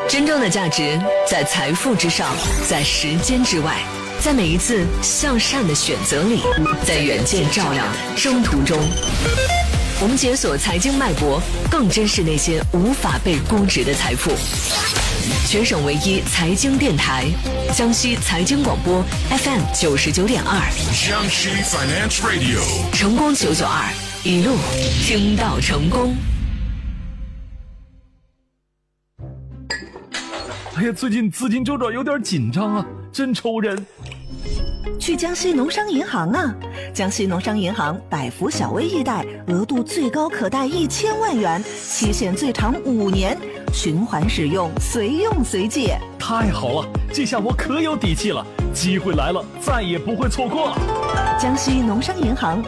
真正的价值在财富之上，在时间之外，在每一次向善的选择里，在远见照亮的征途中。我们解锁财经脉搏，更珍视那些无法被估值的财富。全省唯一财经电台，江西财经广播 FM 99.2， 江西 Finance Radio， 成功992，一路听到成功。 哎呀，最近资金周转有点紧张啊，真愁人。 去江西农商银行啊！江西农商银行百福小微易贷，额度最高可贷1000万元，期限最长5年，循环使用，随用随借。 太好了，这下我可有底气了，机会来了，再也不会错过了。 江西农商银行